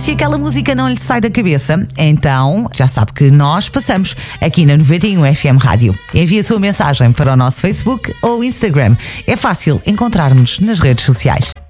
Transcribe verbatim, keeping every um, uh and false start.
Se aquela música não lhe sai da cabeça, então já sabe que nós passamos aqui na noventa e um F M Rádio. Envie a sua mensagem para o nosso Facebook ou Instagram. É fácil encontrar-nos nas redes sociais.